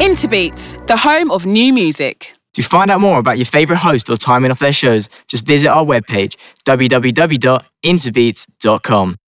Interbeats, the home of new music. To find out more about your favourite host or timing of their shows, just visit our webpage, www.interbeats.com.